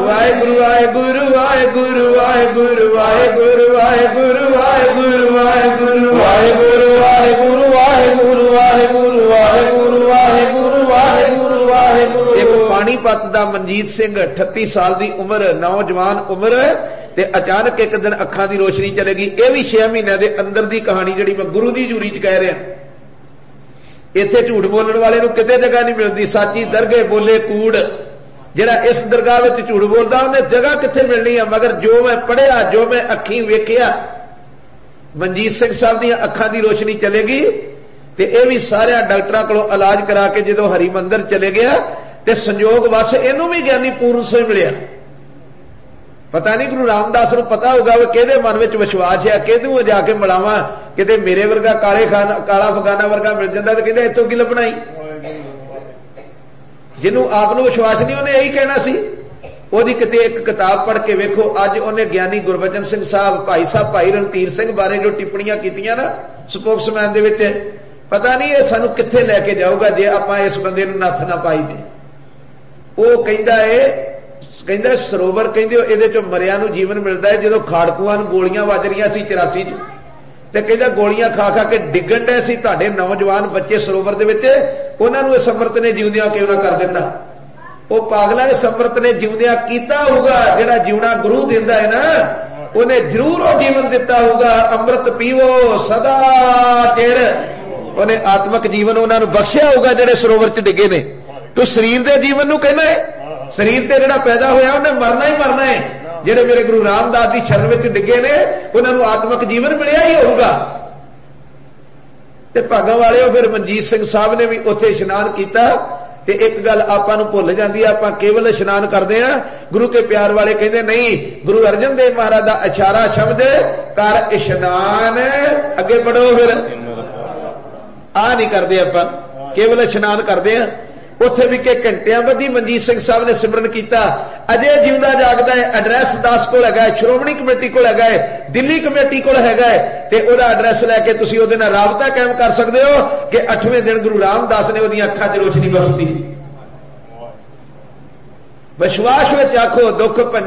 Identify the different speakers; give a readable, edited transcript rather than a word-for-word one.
Speaker 1: वाहेगुरु वाहेगुरु वाहेगुरु वाहेगुरु वाहेगुरु वाहेगुरु वाहेगुरु वाहेगुरु वाहेगुरु वाहेगुरु वाहेगुरु वाहेगुरु वाहेगुरु वाहेगुरु वाहेगुरु वाहेगुरु। एक पानीपत दा मनजीत सिंह 38 साल दी उम्र, नौजवान उम्र, ते अचानक एक दिन अखां दी रोशनी चलेगी। यह भी 6 महीने दे अंदर दी कहानी जिहड़ी मैं गुरु दी जूरी च कह रहा। इत्थे झूठ बोलण वाले नूं किते जगह नहीं मिलती। साची दरगे बोले कूड़, जिहड़ा इस दरगाह विच झूठ बोलदा उहने जगह कित्थे मिलनी है। मगर जो मैं पढ़िया, जो मैं अखीं वेखिया, मनजीत सिंह साहब दी अखां दी रोशनी चलेगी। ते यह भी सारे डॉक्टरां कोलों इलाज करा के जदों हरिमंदर चले गया ते संयोग वस इहनूं भी ज्ञानी पूर्ण सोई मिलिया। पता नहीं गुरु रामदास नूं पता होगा वो किहदे मन विच विश्वास है, किहदूं जाके मिलावां, किते मेरे वर्गा काला फगाना वर्गा मिल जांदा ते कहंदा इत्थों की लभना ही। जिन्हों आप नूं विश्वास नहीं उन्हें यही कहना सी। ओदी किते एक किताब पढ़ के वेखो, अज उन्हें ज्ञानी गुरबचन सिंह साहब भाई रणधीर सिंह बारे जो टिप्पणियां कीतियां ना स्पोक्समैन दे विच, पता नहीं ये सानूं कित्थे लैके जाऊगा जे आपां इस बंदे नूं नत्थ ना पाई दे। वो कहंदा सरोवर कहंदे इहदे चों मरिया नूं जीवन मिलदा है। जदों खाड़कूआं नूं गोलियां वज रहीआं सी 84 च, ते कहंदा गोलियां खा खा के डिग्गण डे सी तुहाडे नौजवान बच्चे सरोवर दे विच, उहनां नूं इस अमृत ने जिउंदियां क्यों ना कर दित्ता। ਉਹ पागला इस अमृत ने जिउंदियां कीता होगा। जिहड़ा जिउना गुरु दिंदा है ना, उन्हें जरूर वो जीवन दिता होगा। अमृत पीवो सदा चिर, उन्हें आत्मक जीवन उन्होंने बख्शिया होगा जिहड़े सरोवर च डिगे ने। तो शरीर के जीवन नूं कहना है, शरीर ते जिहड़ा पैदा होया उन्हें मरना ही मरना है। जिहड़े मेरे गुरु रामदास की शरण विच डिगे ने उन्होंने आत्मक जीवन मिलिया ही होगा। ते भागां वाले फिर मनजीत सिंह साहब ने भी उत्थे इशनान किया। ते एक गल आपां नूं भुल जांदी है, आपां केवल इशनान करदे आ। गुरु के प्यार वाले कहंदे नहीं, गुरु अर्जन देव महाराज दा इशारा शब्द कर इशनान, अगे बढ़ो। फिर आ नहीं करदे, आपां केवल इशनान करदे आ। उत्थे भी के घंटियां बधी मनजीत सिंह साहब ने सिमरन किया। अजे जिउंदा जागदा है। एड्रैस 10 कोल हैगा, श्रोमणी कमेटी कोल हैगा, दिल्ली कमेटी कोल हैगा, ते ओहदा एड्रैस लैके तुसीं ओहदे नाल राबता कायम कर सकदे हो कि 8वें दिन गुरु रामदास ने ओहदियां अखां 'च रोशनी बख्शती। विश्वास विच आखो दुख